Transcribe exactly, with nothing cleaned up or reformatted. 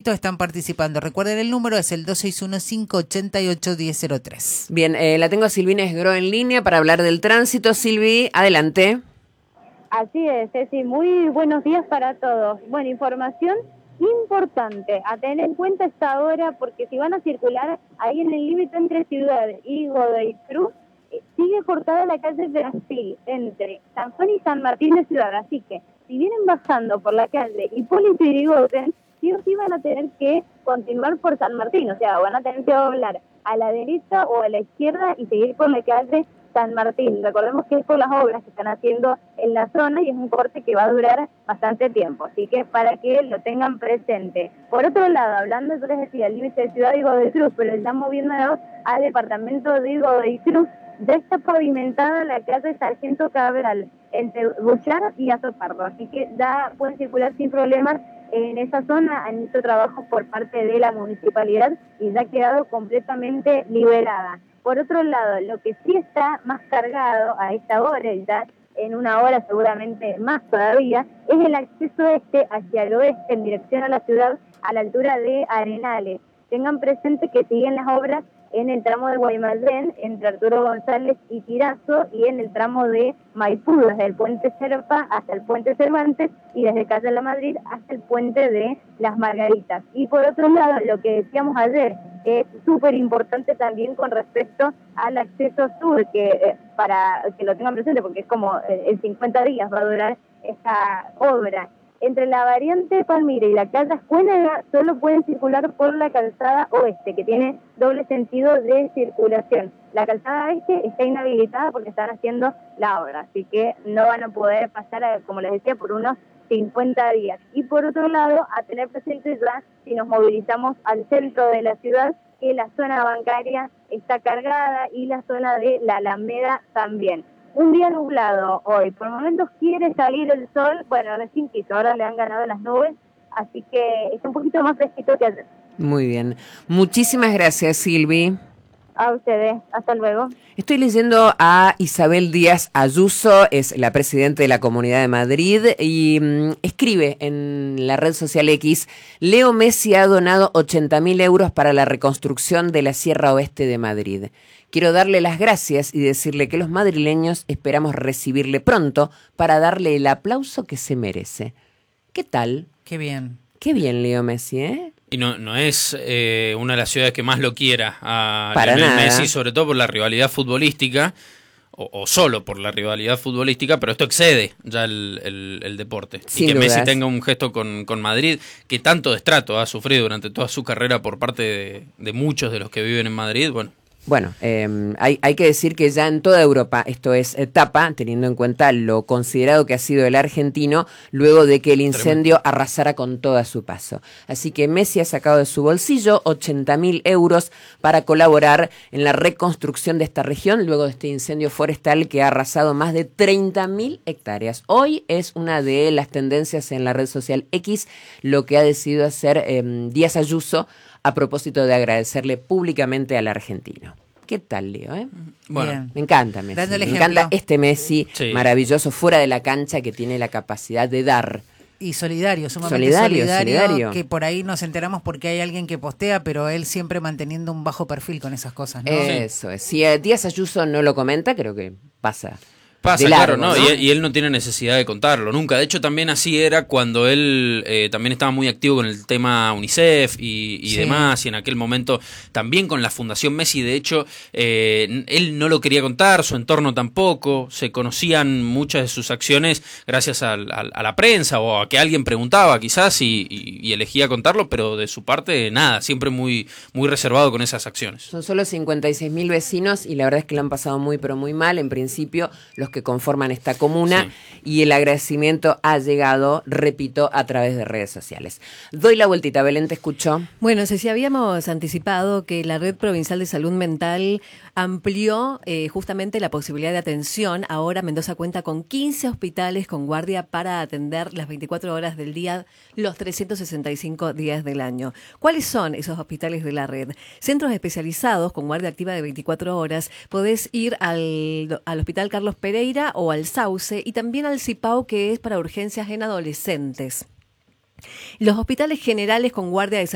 tránsito están participando. Recuerden, el número es el dos seis uno, cinco ocho ocho, uno cero cero tres. Bien, eh, la tengo a Silvina Esgro en línea para hablar del tránsito. Silvi, adelante. Así es, Ceci, muy buenos días para todos. Bueno, información importante a tener en cuenta esta hora, porque si van a circular ahí en el límite entre Ciudad y Godoy Cruz, eh, sigue cortada la calle Brasil entre San Juan y San Martín de Ciudad, así que si vienen bajando por la calle Hipólito Yrigoyen, sí o sí van a tener que continuar por San Martín, o sea, van a tener que doblar a la derecha o a la izquierda y seguir por la calle San Martín. Recordemos que es por las obras que están haciendo en la zona y es un corte que va a durar bastante tiempo, así que para que lo tengan presente. Por otro lado, hablando, yo les decía, el límite de Ciudad y Godoy Cruz, pero ya moviéndonos al departamento de Godoy Cruz, ya está pavimentada la calle Sargento Cabral entre Buchar y Azopardo, así que ya pueden circular sin problemas en esa zona. Han hecho trabajo por parte de la municipalidad y ya ha quedado completamente liberada. Por otro lado, lo que sí está más cargado a esta hora, y ya en una hora seguramente más todavía, es el acceso este hacia el oeste en dirección a la ciudad a la altura de Arenales. Tengan presente que siguen las obras en el tramo de Guaymallén, entre Arturo González y Tirazo, y en el tramo de Maipú, desde el puente Serpa hasta el puente Cervantes, y desde Calle La Madrid hasta el puente de Las Margaritas. Y por otro lado, lo que decíamos ayer, es súper importante también con respecto al acceso sur, que eh, para que lo tengan presente, porque es como eh, en cincuenta días va a durar esta obra. Entre la variante Palmira y la calle Escuénaga solo pueden circular por la calzada oeste, que tiene doble sentido de circulación. La calzada este está inhabilitada porque están haciendo la obra, así que no van a poder pasar, a, como les decía, por unos cincuenta días. Y por otro lado, a tener presente ya, si nos movilizamos al centro de la ciudad, que la zona bancaria está cargada y la zona de la Alameda también. Un día nublado hoy, por momentos quiere salir el sol, bueno, recién quiso, ahora le han ganado las nubes, así que está un poquito más fresquito que ayer. Muy bien. Muchísimas gracias, Silvi. A ustedes, hasta luego. Estoy leyendo a Isabel Díaz Ayuso, es la presidenta de la Comunidad de Madrid, y mmm, escribe en la red social X: Leo Messi ha donado ochenta mil euros para la reconstrucción de la Sierra Oeste de Madrid. Quiero darle las gracias y decirle que los madrileños esperamos recibirle pronto para darle el aplauso que se merece. ¿Qué tal? Qué bien. Qué bien, Leo Messi, ¿eh? Y no, no es eh, una de las ciudades que más lo quiera a Para Lionel nada. Messi, sobre todo por la rivalidad futbolística, o, o solo por la rivalidad futbolística, pero esto excede ya el, el, el deporte. Sin y que dudas. Messi tenga un gesto con, con Madrid, que tanto destrato ha sufrido durante toda su carrera por parte de, de muchos de los que viven en Madrid, bueno. Bueno, eh, hay, hay que decir que ya en toda Europa esto es etapa, teniendo en cuenta lo considerado que ha sido el argentino luego de que el incendio arrasara con todo a su paso. Así que Messi ha sacado de su bolsillo ochenta mil euros para colaborar en la reconstrucción de esta región luego de este incendio forestal que ha arrasado más de treinta mil hectáreas. Hoy es una de las tendencias en la red social X, lo que ha decidido hacer eh, Díaz Ayuso a propósito de agradecerle públicamente al argentino. ¿Qué tal, Leo? Eh? Bueno, Bien. Me encanta Messi. Dando el Me ejemplo. encanta este Messi Sí. maravilloso fuera de la cancha que tiene la capacidad de dar. Y solidario, sumamente Solidario, solidario, solidario. que por ahí nos enteramos porque hay alguien que postea, pero él siempre manteniendo un bajo perfil con esas cosas, ¿no? Eso es. Si eh, Díaz Ayuso no lo comenta, creo que pasa. Pasa, de claro, largo, ¿no? ¿no? Y, y él no tiene necesidad de contarlo nunca. De hecho, también así era cuando él eh, también estaba muy activo con el tema UNICEF y, y Sí. demás, y en aquel momento también con la Fundación Messi. De hecho, eh, él no lo quería contar, su entorno tampoco. Se conocían muchas de sus acciones gracias al, al, a la prensa o a que alguien preguntaba quizás y, y, y elegía contarlo, pero de su parte nada, siempre muy, muy reservado con esas acciones. Son solo cincuenta y seis mil vecinos y la verdad es que lo han pasado muy pero muy mal. En principio, los que conforman esta comuna, Sí. y el agradecimiento ha llegado, repito, a través de redes sociales. Doy la vueltita, Belén, ¿te escuchó? Bueno, Ceci, habíamos anticipado que la Red Provincial de Salud Mental amplió eh, justamente la posibilidad de atención. Ahora Mendoza cuenta con quince hospitales con guardia para atender las veinticuatro horas del día, los trescientos sesenta y cinco días del año. ¿Cuáles son esos hospitales de la red? Centros especializados con guardia activa de veinticuatro horas. Podés ir al, al Hospital Carlos Pereira o al Sauce, y también al CIPAO, que es para urgencias en adolescentes. Los hospitales generales con guardia de